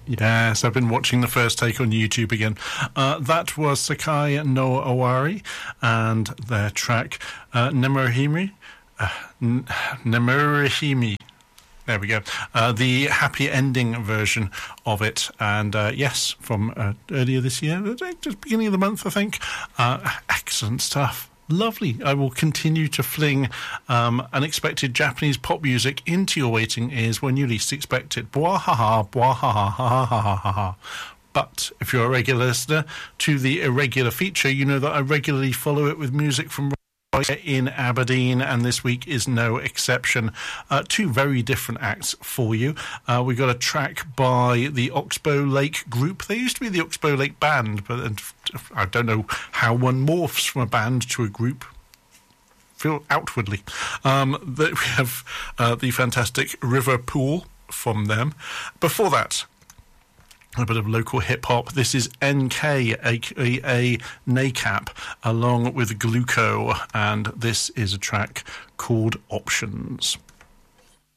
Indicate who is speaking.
Speaker 1: Yes, I've been watching the first take on YouTube again. That was Sakai no Owari and their track Nemurahimi. Nemurahimi. There we go. The happy ending version of it. And yes, from earlier this year, just beginning of the month, I think. Excellent stuff. Lovely. I will continue to fling unexpected Japanese pop music into your waiting ears when you least expect it. Bwahaha, bwahaha, ha ha ha ha ha. But if you're a regular listener to the irregular feature, you know that I regularly follow it with music from in Aberdeen, and this week is no exception. Two very different acts for you. We got a track by the Oxbow Lake Group. They used to be the Oxbow Lake Band, but I don't know how one morphs from a band to a group. Feel outwardly. We have the fantastic River Pool from them. Before that, a bit of local hip-hop. This is NK, a.k.a. NACAP, along with Gluco, and this is a track called Options.